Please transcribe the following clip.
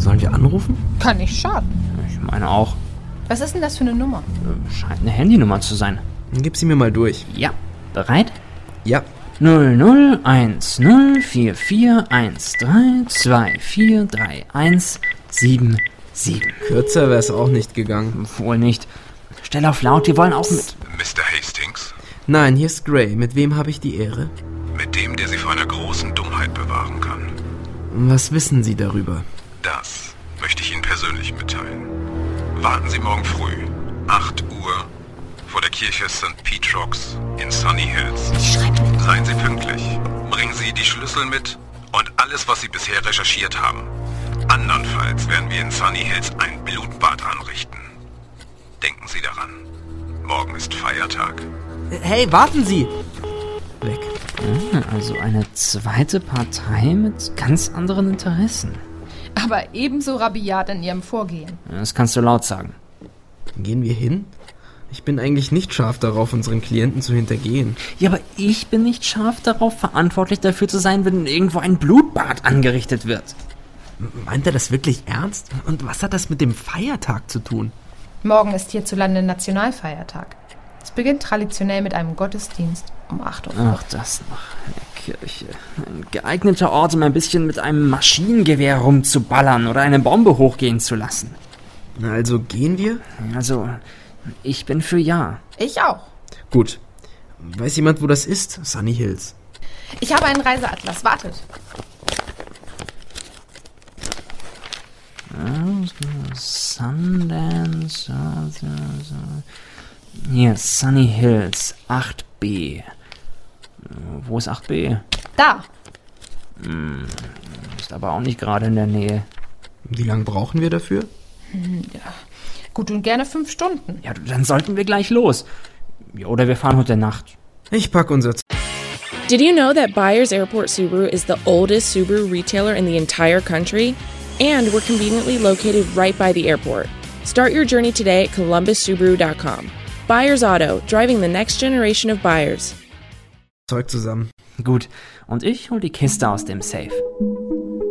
Sollen wir anrufen? Kann nicht schaden. Ich meine auch. Was ist denn das für eine Nummer? Scheint eine Handynummer zu sein. Gib sie mir mal durch. Ja. Bereit? Ja. 00104413243177. Kürzer wäre es auch nicht gegangen. Wohl nicht. Stell auf laut, wir wollen auch mit. Mr. Hastings? Nein, hier ist Gray. Mit wem habe ich die Ehre? Mit dem, der Sie vor einer großen Dummheit bewahren kann. Was wissen Sie darüber? Das möchte ich Ihnen persönlich mitteilen. Warten Sie morgen früh, 8 Uhr, vor der Kirche St. Petrox in Sunny Hills. Seien Sie pünktlich. Bringen Sie die Schlüssel mit und alles, was Sie bisher recherchiert haben. Andernfalls werden wir in Sunny Hills ein Blutbad anrichten. Denken Sie daran. Morgen ist Feiertag. Hey, warten Sie! Weg. Also eine zweite Partei mit ganz anderen Interessen. Aber ebenso rabiat in ihrem Vorgehen. Das kannst du laut sagen. Gehen wir hin? Ich bin eigentlich nicht scharf darauf, unseren Klienten zu hintergehen. Ja, aber ich bin nicht scharf darauf, verantwortlich dafür zu sein, wenn irgendwo ein Blutbad angerichtet wird. Meint er das wirklich ernst? Und was hat das mit dem Feiertag zu tun? Morgen ist hierzulande Nationalfeiertag. Es beginnt traditionell mit einem Gottesdienst um 8 Uhr. Ach, das noch. Eine Kirche. Ein geeigneter Ort, um ein bisschen mit einem Maschinengewehr rumzuballern oder eine Bombe hochgehen zu lassen. Also gehen wir? Also, ich bin für ja. Ich auch. Gut. Weiß jemand, wo das ist? Sunny Hills. Ich habe einen Reiseatlas. Wartet. Sundance. Hier, Sunny Hills, 8B. Wo ist 8B? Da. Ist aber auch nicht gerade in der Nähe. Wie lange brauchen wir dafür? Ja. Gut und gerne 5 Stunden. Ja, dann sollten wir gleich los. Ja, oder wir fahren heute Nacht. Ich pack unser... Did you know that Byers Airport Subaru is the oldest Subaru retailer in the entire country? And we're conveniently located right by the airport. Start your journey today at columbussubaru.com. Byers Auto, driving the next generation of buyers. Zeug zusammen. Gut, und ich hol die Kiste aus dem Safe.